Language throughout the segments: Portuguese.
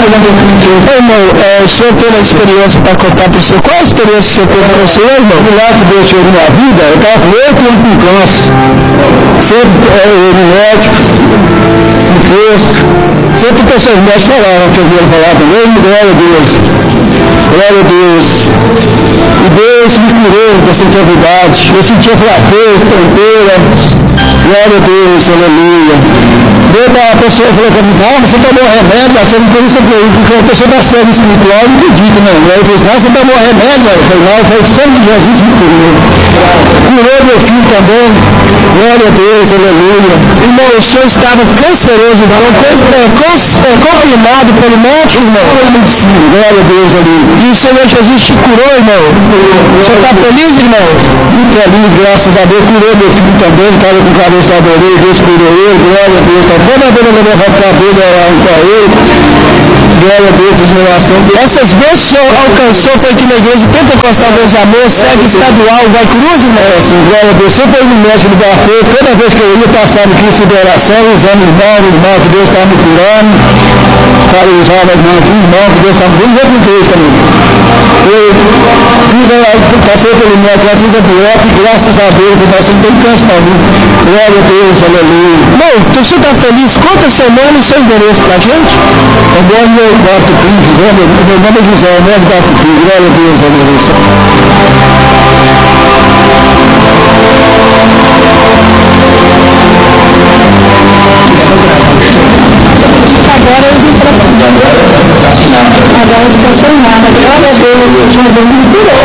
entregar meu filho. Irmão, o senhor teve uma experiência para contar para o senhor? Qual a experiência que o senhor teve com o senhor, irmão? O milagre que Deus fez na minha vida, eu estava com 8 anos com câncer. Sempre no médico, no posto. Sempre o pessoal médicos falavam, que eu via falar também, glória a Deus. Glória a Deus. E Deus me curou dessa enfermidade. Eu sentia fraqueza, tonteira. Glória a Deus, aleluia. A pessoa falou para mim, não, você tomou remédio, você não tem isso aqui, porque a pessoa da série espiritual não acredita, não. Aí eu falei, não, você tomou remédio? Eu falei, não, foi o sangue de Jesus me curou. Curou meu filho também. Glória a Deus, aleluia. Irmão, o senhor estava canceroso, confirmado pelo médico, irmão? Sim, glória a Deus, aleluia. E o Senhor Jesus te curou, irmão? O senhor está feliz, irmão? Muito feliz, graças a Deus. Curou meu filho também, estava com cabeça da orelha, Deus curou ele, glória a Deus. Toda vez eu levava para a Bíblia para ele. Glória a Deus, oração. Essas vezes o senhor alcançou, foi aqui na igreja Pentecostal Deus de Amor, sede estadual, Guaicurus, irmão? Sim, glória a Deus. Sempre no médico me bateu, toda vez que eu ia passar no Cristo de oração, usando irmão, que Deus estava me curando. Para usar o irmão, que Deus estava me curando, e outro Deus também. Eu passei pelo médico, fiz a biópsia, e graças a Deus, você não tem câncer não. Glória a Deus, aleluia. Irmão, então você está feliz? Conta seu nome e seu endereço para a gente. O nome é Gato Pinto, meu nome é José, o nome é Gato Pinto, glória a Deus, aleluia. Agora eu vim para agora eu estou sem nada, glória a Deus, Jesus me curou.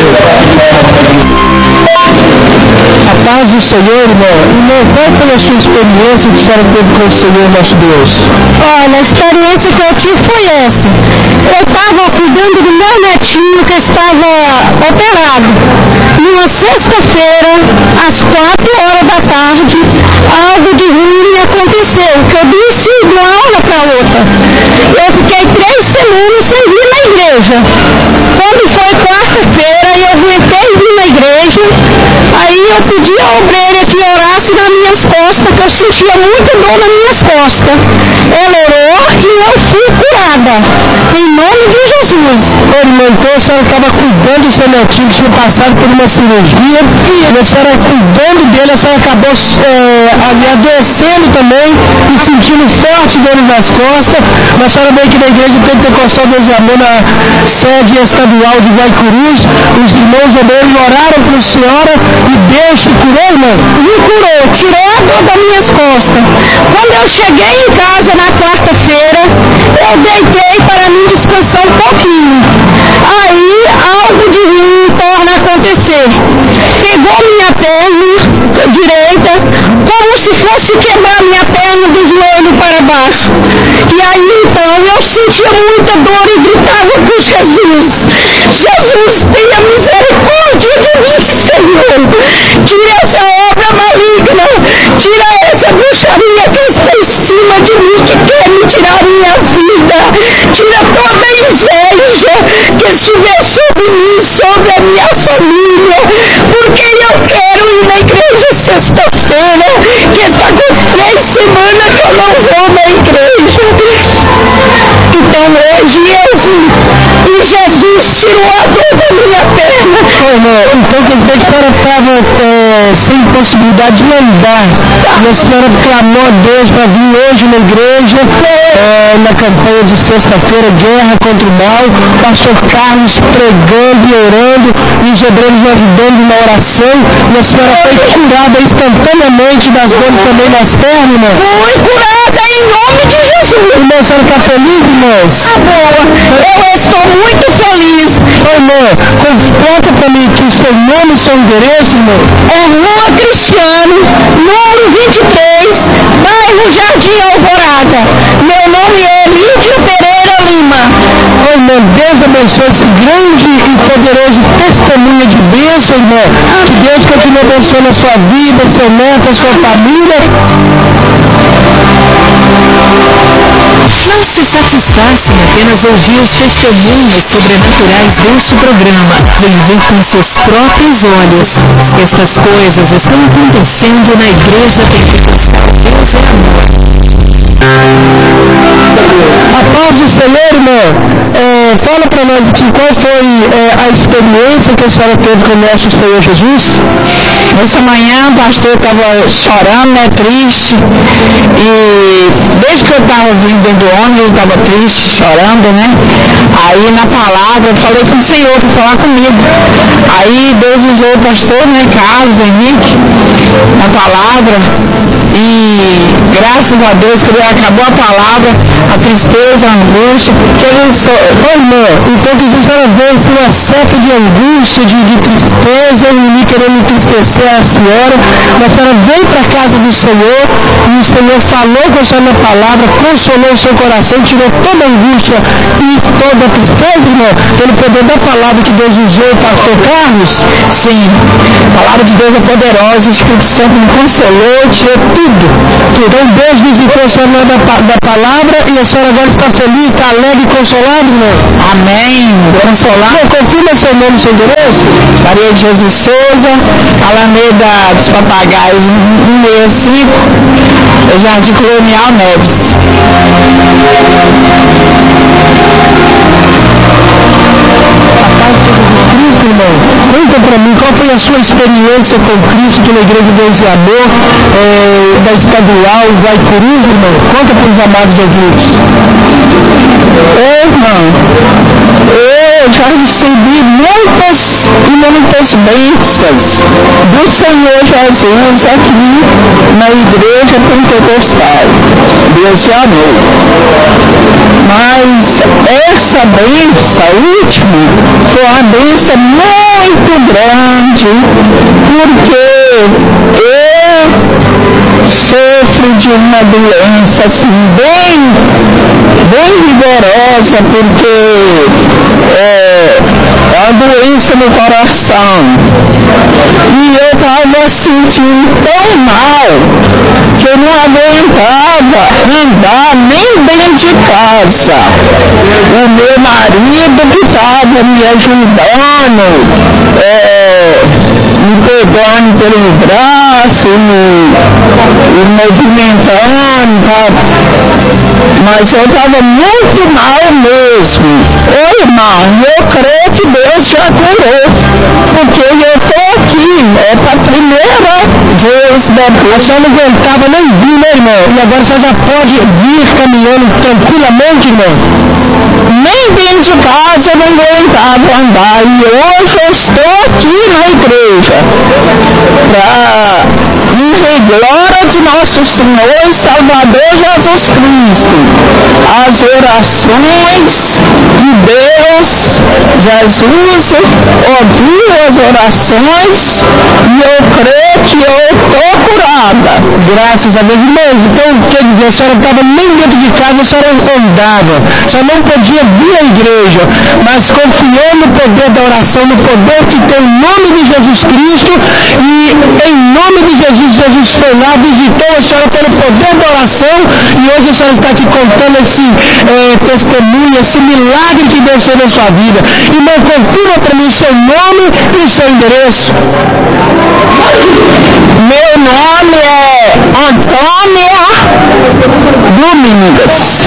A paz do Senhor, irmão. Irmão, qual foi a sua experiência que a senhora teve com o Senhor nosso Deus? Olha, a experiência que eu tive foi essa. Eu estava cuidando do meu netinho que estava operado. Numa sexta-feira, às 4h da tarde, algo de ruim aconteceu, que eu disse de uma hora para outra. Eu fiquei 3 semanas sem vir na igreja. Quando foi quarta-feira, eu aguentei vir na igreja. Aí eu pedi a obreira que orasse nas minhas costas, que eu sentia muita dor nas minhas costas. Ela orou e eu fui curada. Em nome de Jesus. Irmão, então a senhora estava cuidando do seu netinho que tinha passado por uma cirurgia, e a senhora cuidando dele, a senhora acabou adoecendo também e sentindo forte dor nas costas. Mas a senhora veio aqui na igreja Pentecostal Deus de Amor, na sede estadual de Guaicurus. Os irmãos obreiros oraram por senhora e Deus te curou, irmão? Me curou, tirou a dor das minhas costas. Quando eu cheguei em casa na quarta-feira, eu deitei para me descansar um pouquinho. Aí algo de ruim torna a acontecer. Pegou minha perna direita, como se fosse quebrar minha perna do joelho para baixo. E aí então eu sentia muita dor e gritava por Jesus. Jesus, tenha misericórdia de mim, Senhor. Tira essa obra maligna, tira essa bruxaria que está em cima de mim, que quer me tirar minha vida. Tira toda a inveja que estiver sobre mim, sobre a minha família, porque eu quero ir na igreja sexta-feira, que está com 3 semanas que eu não vou na igreja. Então hoje eu vim e Jesus tirou a dor da minha perna. Então quer dizer que a senhora estava sem possibilidade de andar, e a senhora clamou a Deus para vir hoje na igreja, na campanha de sexta-feira, Guerra contra o Mal, o pastor Carlos pregando e orando, e os obreiros ajudando na oração, e a senhora foi curada instantaneamente das dores também nas pernas, irmão? Fui curada em nome de Jesus. Irmão, a senhora está feliz, irmãos? Tá boa, eu estou muito feliz. Irmão, conta para mim que o seu nome e seu endereço, irmão? É Rua Cristiano, número 23, bairro Jardim Alvorada. Meu nome é Lídia Pereira Lima. Irmão, Deus abençoe esse grande e poderoso testemunho de bênção, irmão. Que Deus continue abençoando a sua vida, seu neto, a sua família. Não se satisfaça em apenas ouvir os testemunhos sobrenaturais deste programa. Vem ver com seus próprios olhos. Estas coisas estão acontecendo na Igreja Pentecostal Deus é Amor. A paz do Senhor, irmão. Fala para nós aqui qual foi a experiência que a senhora teve com o nosso Senhor Jesus. Nessa manhã o pastor estava chorando, né, triste, e desde que eu estava vindo dentro do ônibus, eu estava triste, chorando, né. Aí na palavra eu falei com o Senhor para falar comigo. Aí Deus usou o pastor, né, Carlos Henrique, na palavra, e graças a Deus que ele acabou a palavra, a tristeza, a angústia, que ele só... irmã, então que a senhora vê uma seta de angústia, de tristeza, e me querendo entristecer a senhora, mas a senhora veio para a casa do Senhor, e o Senhor falou com a senhora na palavra, consolou o seu coração, tirou toda a angústia e toda a tristeza, irmão, pelo poder da palavra que Deus usou o pastor Carlos. Sim, a palavra de Deus é poderosa, o Espírito Santo me consolou, tirou tudo. Então Deus visitou a senhora da palavra, e a senhora agora está feliz, está alegre e consolada, irmão. Amém. Consolado. Confirma seu nome e seu endereço. Maria de Jesus Souza, Alameda dos Papagaios 165, Jardim Colonial Neves. Cristo, irmão, conta para mim qual foi a sua experiência com Cristo na Igreja Deus e Amor, da Estadual Guaicurus, irmão. Conta para os amados ouvintes. Irmão, eu já recebi muitas bênçãos do Senhor Jesus aqui na Igreja Pentecostal Deus e Amor. Mas essa bênção última foi uma bênção muito grande, porque eu sofro de uma doença assim bem rigorosa, porque é uma doença no coração, e eu estava sentindo tão mal que eu não aguentava andar nem dentro de casa. O meu marido que estava me ajudando, me pegando pelo braço, me movimentando, tá? Mas eu estava muito mal mesmo. Ô irmão, eu creio que Deus já curou, porque eu estou aqui, para a primeira vez depois. A senhora não aguentava nem vir, né, irmão? E agora você já pode vir caminhando tranquilamente, irmão? Nem dentro de casa eu não aguentava andar, e hoje eu estou aqui na igreja para dizer glória de nosso Senhor e Salvador Jesus Cristo. As orações de Deus, Jesus ouviu as orações, e eu creio que eu estou curada. Graças a Deus, irmãos. Então, quer dizer, a senhora estava nem dentro de casa, a senhora andava, a senhora não podia vir à igreja, mas confiou no poder da oração, no poder que tem o nome de Jesus Cristo, e em nome de Jesus, Jesus foi lá, visitou a senhora pelo poder da oração, e hoje a senhora está aqui contando esse testemunho, esse milagre que Deus fez na sua vida. Irmão, confirma para mim o seu nome e o seu endereço. Meu nome é Antônia Domingas.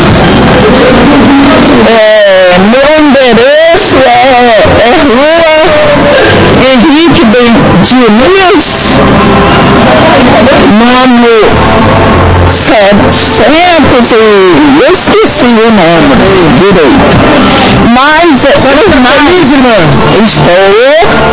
Meu endereço é Rua Henrique Diniz, nome 700 e eu esqueci o nome direito. Mas, Feliz, irmã? Estou